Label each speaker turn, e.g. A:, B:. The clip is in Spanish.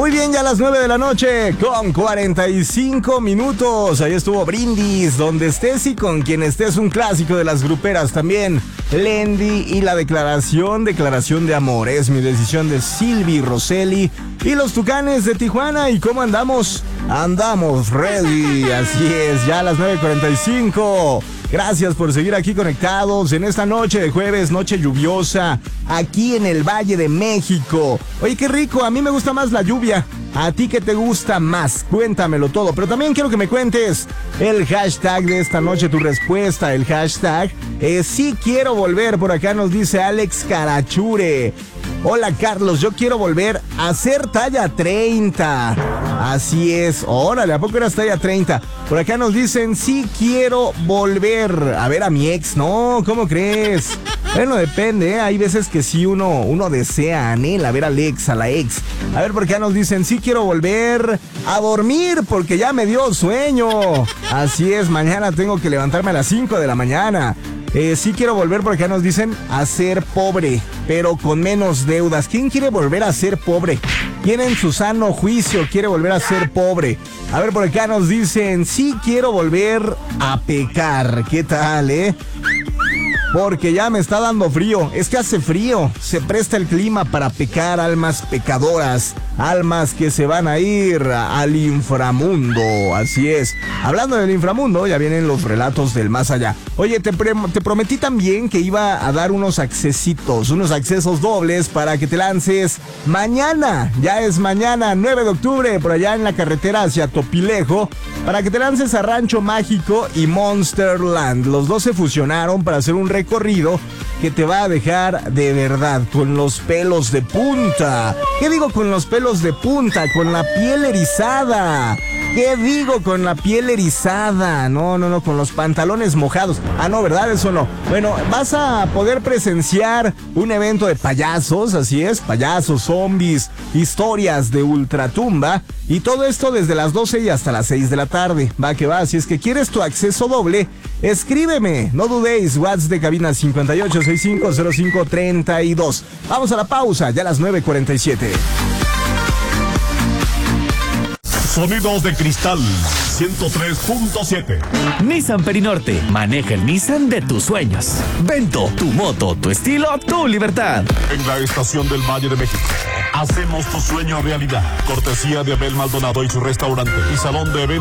A: Muy bien, ya a las 9 de la noche con 45 minutos. Ahí estuvo Brindis, donde estés y con quien estés, un clásico de las gruperas también. Lendi y la declaración de amor. Es mi decisión de Silvi Rosselli y los Tucanes de Tijuana. ¿Y cómo andamos? Andamos ready, así es, ya a las 9:45. Gracias por seguir aquí conectados en esta noche de jueves, noche lluviosa, aquí en el Valle de México. Oye, qué rico, a mí me gusta más la lluvia. ¿A ti qué te gusta más? Cuéntamelo todo, pero también quiero que me cuentes el hashtag de esta noche, tu respuesta, el hashtag sí quiero volver. Por acá nos dice Alex Carachure. Hola Carlos, yo quiero volver a ser talla 30. Así es, órale, ¿a poco eras talla 30? Por acá nos dicen, sí quiero volver a ver a mi ex. No, ¿cómo crees? Bueno, depende, ¿eh? Hay veces que sí uno desea, anhela ver al ex, a la ex. A ver, por acá nos dicen, sí quiero volver a dormir porque ya me dio sueño. Así es, mañana tengo que levantarme a las 5 de la mañana. Sí quiero volver, por acá nos dicen, a ser pobre, pero con menos deudas. ¿Quién quiere volver a ser pobre? ¿Quién en su sano juicio quiere volver a ser pobre? A ver, por acá nos dicen, sí quiero volver a pecar. ¿Qué tal, Porque ya me está dando frío. Es que hace frío. Se presta el clima para pecar, almas pecadoras. Almas que se van a ir al inframundo. Así es. Hablando del inframundo, ya vienen los relatos del más allá. Oye, te prometí también que iba a dar unos accesos dobles para que te lances mañana. Ya es mañana, 9 de octubre, por allá en la carretera hacia Topilejo, para que te lances a Rancho Mágico y Monsterland. Los dos se fusionaron para hacer un recorrido que te va a dejar de verdad con los pelos de punta. ¿Qué digo con los pelos de punta? Con la piel erizada. ¿Qué digo con la piel erizada? No, con los pantalones mojados. Ah, no, ¿verdad? Eso no. Bueno, vas a poder presenciar un evento de payasos, así es, payasos, zombies, historias de ultratumba, y todo esto desde las 12 y hasta las 6 de la tarde. Va que va, si es que quieres tu acceso doble, escríbeme, no dudéis, WhatsApp de cabina 58650532. Vamos a la pausa, ya a las 9:47.
B: Sonidos de Cristal 103.7.
C: Nissan Perinorte. Maneja el Nissan de tus sueños. Vento, tu moto, tu estilo, tu libertad.
B: En la estación del Valle de México. Hacemos tu sueño realidad. Cortesía de Abel Maldonado y su restaurante y salón de eventos.